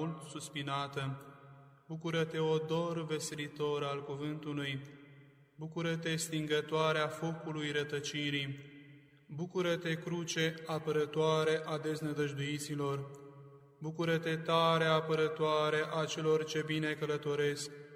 mult suspinată. Bucură-te, odor veselitor al cuvântului. Bucură-te, stingătoarea focului rătăcirii. Bucură-te, cruce apărătoare a deznădăjduiților. Bucură-te, tare apărătoare a celor ce bine călătoresc.